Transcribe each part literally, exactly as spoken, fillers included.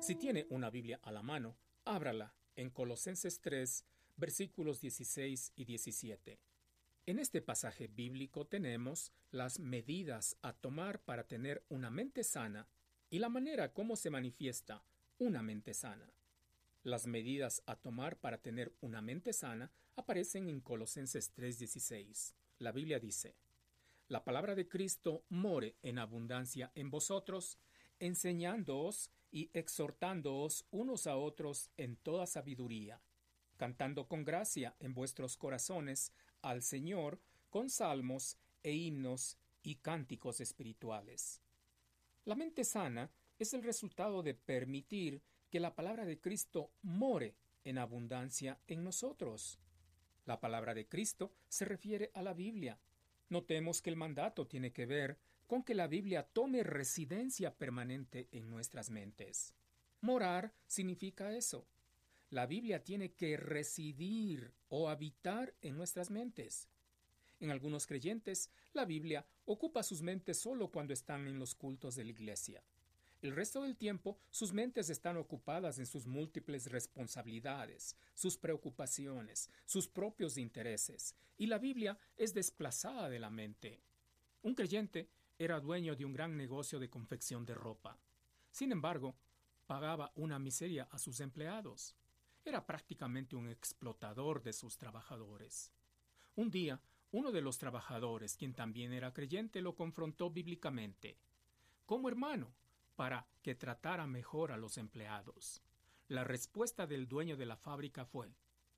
Si tiene una Biblia a la mano, ábrala en Colosenses tres, versículos dieciséis y diecisiete. En este pasaje bíblico tenemos las medidas a tomar para tener una mente sana y la manera como se manifiesta una mente sana. Las medidas a tomar para tener una mente sana aparecen en Colosenses tres dieciséis. La Biblia dice: La palabra de Cristo more en abundancia en vosotros, enseñándoos y exhortándoos unos a otros en toda sabiduría, cantando con gracia en vuestros corazones al Señor con salmos e himnos y cánticos espirituales. La mente sana es el resultado de permitir que la palabra de Cristo more en abundancia en nosotros. La palabra de Cristo se refiere a la Biblia. Notemos que el mandato tiene que ver con que la Biblia tome residencia permanente en nuestras mentes. Morar significa eso. La Biblia tiene que residir o habitar en nuestras mentes. En algunos creyentes, la Biblia ocupa sus mentes solo cuando están en los cultos de la iglesia. El resto del tiempo, sus mentes están ocupadas en sus múltiples responsabilidades, sus preocupaciones, sus propios intereses, y la Biblia es desplazada de la mente. Un creyente era dueño de un gran negocio de confección de ropa. Sin embargo, pagaba una miseria a sus empleados. Era prácticamente un explotador de sus trabajadores. Un día, uno de los trabajadores, quien también era creyente, lo confrontó bíblicamente. Como hermano, para que tratara mejor a los empleados. La respuesta del dueño de la fábrica fue: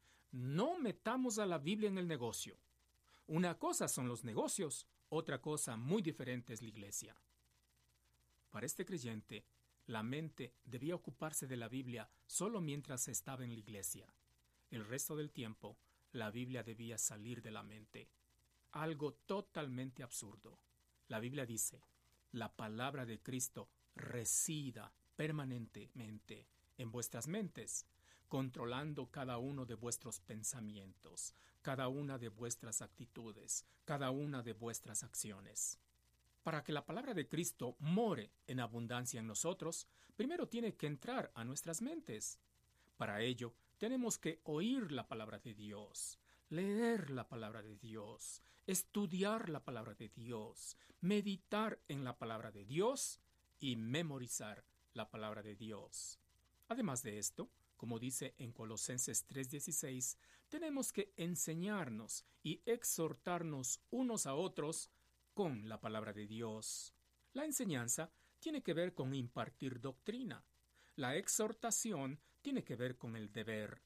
no metamos a la Biblia en el negocio. Una cosa son los negocios, otra cosa muy diferente es la iglesia. Para este creyente, la mente debía ocuparse de la Biblia solo mientras estaba en la iglesia. El resto del tiempo, la Biblia debía salir de la mente. Algo totalmente absurdo. La Biblia dice: la palabra de Cristo resida permanentemente en vuestras mentes, controlando cada uno de vuestros pensamientos, cada una de vuestras actitudes, cada una de vuestras acciones. Para que la palabra de Cristo more en abundancia en nosotros, primero tiene que entrar a nuestras mentes. Para ello, tenemos que oír la palabra de Dios, leer la palabra de Dios, estudiar la palabra de Dios, meditar en la palabra de Dios y memorizar la palabra de Dios. Además de esto, como dice en Colosenses tres dieciséis, tenemos que enseñarnos y exhortarnos unos a otros con la palabra de Dios. La enseñanza tiene que ver con impartir doctrina. La exhortación tiene que ver con el deber.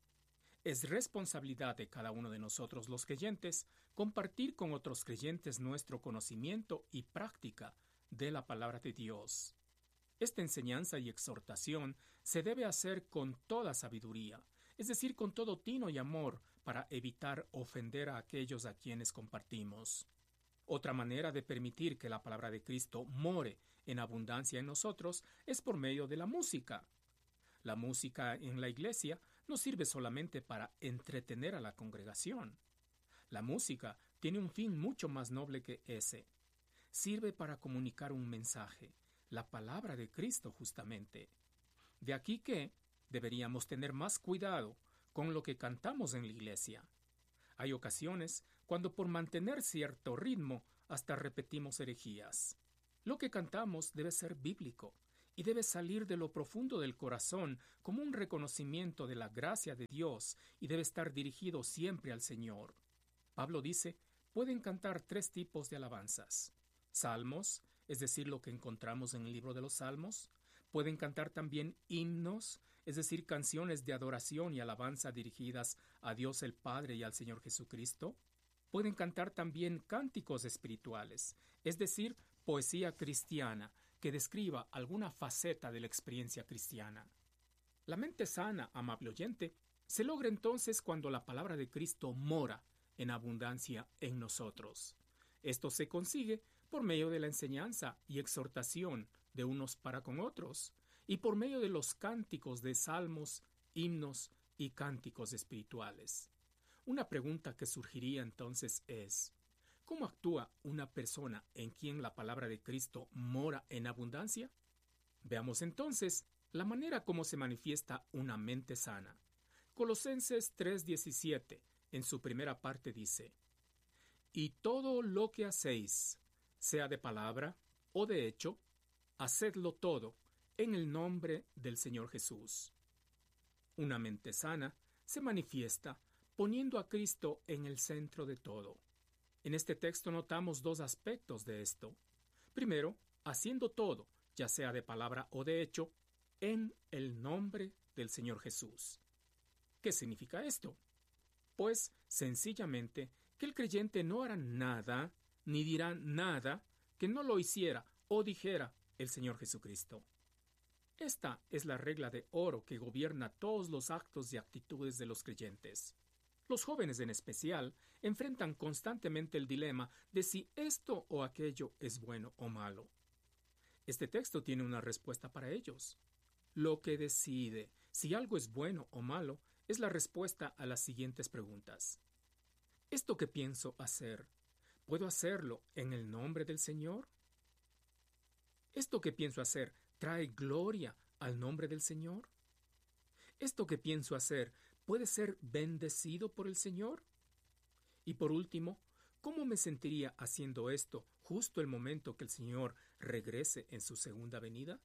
Es responsabilidad de cada uno de nosotros los creyentes compartir con otros creyentes nuestro conocimiento y práctica de la palabra de Dios. Esta enseñanza y exhortación se debe hacer con toda sabiduría, es decir, con todo tino y amor, para evitar ofender a aquellos a quienes compartimos. Otra manera de permitir que la palabra de Cristo more en abundancia en nosotros es por medio de la música. La música en la iglesia no sirve solamente para entretener a la congregación. La música tiene un fin mucho más noble que ese. Sirve para comunicar un mensaje, la palabra de Cristo justamente. De aquí que deberíamos tener más cuidado con lo que cantamos en la iglesia. Hay ocasiones cuando por mantener cierto ritmo hasta repetimos herejías. Lo que cantamos debe ser bíblico y debe salir de lo profundo del corazón como un reconocimiento de la gracia de Dios y debe estar dirigido siempre al Señor. Pablo dice: pueden cantar tres tipos de alabanzas. Salmos, es decir, lo que encontramos en el libro de los Salmos. Pueden cantar también himnos, es decir, canciones de adoración y alabanza dirigidas a Dios el Padre y al Señor Jesucristo. Pueden cantar también cánticos espirituales, es decir, poesía cristiana que describa alguna faceta de la experiencia cristiana. La mente sana, amable oyente, se logra entonces cuando la palabra de Cristo mora en abundancia en nosotros. Esto se consigue por medio de la enseñanza y exhortación de unos para con otros, y por medio de los cánticos de salmos, himnos y cánticos espirituales. Una pregunta que surgiría entonces es: ¿cómo actúa una persona en quien la palabra de Cristo mora en abundancia? Veamos entonces la manera como se manifiesta una mente sana. Colosenses tres diecisiete, en su primera parte dice: Y todo lo que hacéis, sea de palabra o de hecho, hacedlo todo en el nombre del Señor Jesús. Una mente sana se manifiesta poniendo a Cristo en el centro de todo. En este texto notamos dos aspectos de esto. Primero, haciendo todo, ya sea de palabra o de hecho, en el nombre del Señor Jesús. ¿Qué significa esto? Pues, sencillamente, que el creyente no hará nada, ni dirá nada, que no lo hiciera o dijera el Señor Jesucristo. Esta es la regla de oro que gobierna todos los actos y actitudes de los creyentes. Los jóvenes en especial enfrentan constantemente el dilema de si esto o aquello es bueno o malo. Este texto tiene una respuesta para ellos. Lo que decide si algo es bueno o malo es la respuesta a las siguientes preguntas. ¿Esto que pienso hacer, puedo hacerlo en el nombre del Señor? ¿Esto que pienso hacer trae gloria al nombre del Señor? ¿Esto que pienso hacer puede ser bendecido por el Señor? Y por último, ¿cómo me sentiría haciendo esto justo el momento que el Señor regrese en su segunda venida?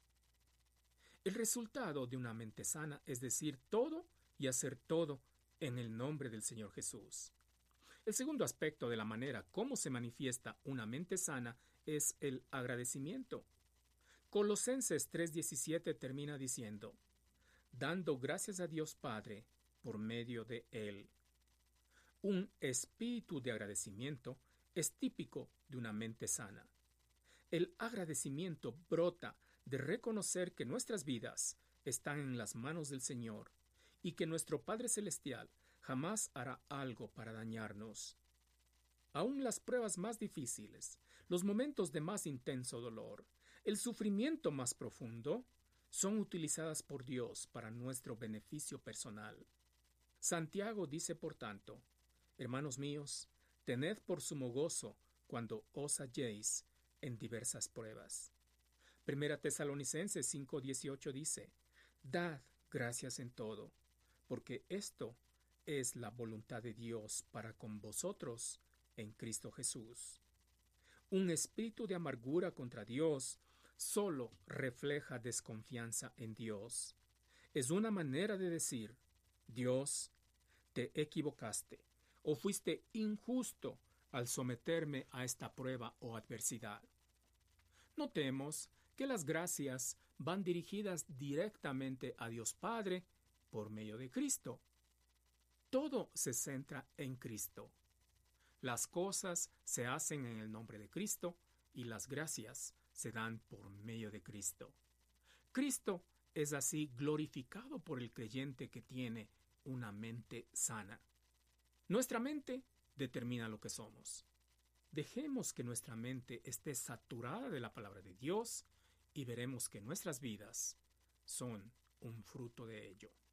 El resultado de una mente sana es decir todo y hacer todo en el nombre del Señor Jesús. El segundo aspecto de la manera como se manifiesta una mente sana es el agradecimiento. Colosenses tres diecisiete termina diciendo: dando gracias a Dios Padre por medio de Él. Un espíritu de agradecimiento es típico de una mente sana. El agradecimiento brota de reconocer que nuestras vidas están en las manos del Señor y que nuestro Padre Celestial jamás hará algo para dañarnos. Aún las pruebas más difíciles, los momentos de más intenso dolor, el sufrimiento más profundo, son utilizadas por Dios para nuestro beneficio personal. Santiago dice, por tanto: hermanos míos, tened por sumo gozo cuando os halléis en diversas pruebas. Primera Tesalonicenses cinco dieciocho dice: dad gracias en todo, porque esto es la voluntad de Dios para con vosotros en Cristo Jesús. Un espíritu de amargura contra Dios solo refleja desconfianza en Dios. Es una manera de decir: Dios, te equivocaste o fuiste injusto al someterme a esta prueba o adversidad. Notemos que las gracias van dirigidas directamente a Dios Padre por medio de Cristo. Todo se centra en Cristo. Las cosas se hacen en el nombre de Cristo y las gracias se dan por medio de Cristo. Cristo es así glorificado por el creyente que tiene una mente sana. Nuestra mente determina lo que somos. Dejemos que nuestra mente esté saturada de la palabra de Dios y veremos que nuestras vidas son un fruto de ello.